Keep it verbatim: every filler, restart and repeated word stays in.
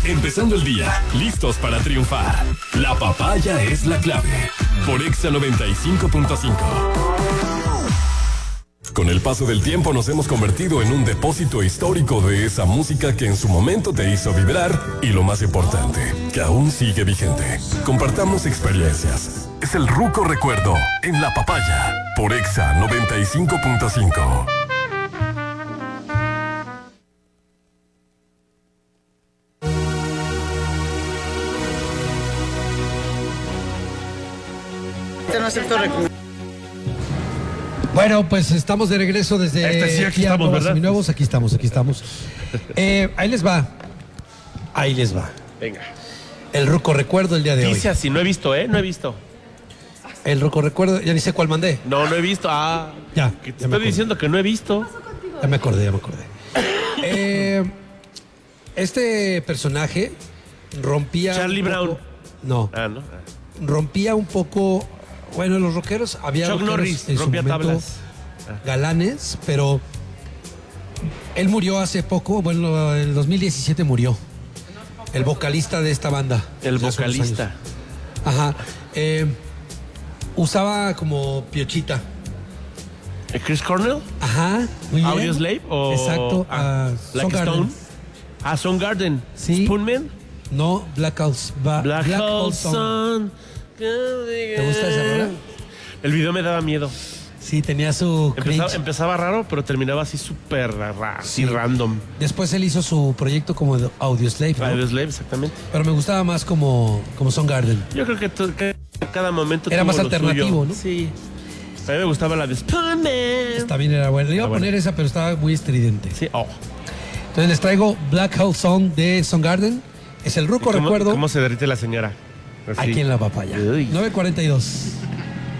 Empezando el día, listos para triunfar. La papaya es la clave. Por Exa noventa y cinco punto cinco. Con el paso del tiempo nos hemos convertido en un depósito histórico de esa música que en su momento te hizo vibrar y lo más importante, que aún sigue vigente. Compartamos experiencias. Es el Ruco Recuerdo en La Papaya por Exa noventa y cinco punto cinco. Este no acepto recomendaciones. Bueno, pues estamos de regreso desde Este sí, aquí estamos, ¿verdad? Nuevos, aquí estamos, aquí estamos. Eh, ahí les va. Ahí les va. Venga. El Ruco Recuerdo el día de hoy. Dice así, no he visto, ¿eh? No he visto. El Ruco Recuerdo, ya ni sé cuál mandé. No, no he visto. Ah, Ya, que te ya me estoy acordé. diciendo que no he visto. Ya me acordé, ya me acordé. Eh, este personaje rompía. Charlie un poco- Brown. No, Ah, no. Ah. rompía un poco. Bueno, los rockeros había Chuck rockeros Norris en su rompía momento tablas. galanes, pero él murió hace poco. Bueno, en el dos mil diecisiete murió. El vocalista de esta banda. El Ya hace unos vocalista. años. Ajá. Eh, usaba como piochita. ¿Eh, ¿Chris Cornell? Ajá. Muy bien. ¿Audioslave? O... Exacto. Ah, ah, Black Soundgarden. Stone. Ah, Soundgarden. Sí. Spoonman. No, Black House. Ba- Black, Hole Song. Sun. ¿Te gusta esa rola? El video me daba miedo. Sí, tenía su Empezaba, cringe. empezaba raro, pero terminaba así súper raro, así Sí. random. Después él hizo su proyecto como de Audioslave, ¿no? Audioslave, exactamente. Pero me gustaba más como, como Soundgarden. Yo creo que, to- que cada momento Era tuvo más lo alternativo, suyo. ¿no? Sí. A mí me gustaba la de Spoonman. También era bueno. Le iba Ah, a poner bueno. esa, pero estaba muy estridente. Sí, oh. Entonces les traigo Black Hole Song de Soundgarden. Es el Ruco ¿Cómo, Recuerdo ¿Cómo se derrite la señora? Así. aquí en La Papaya. Uy. nueve cuarenta y dos.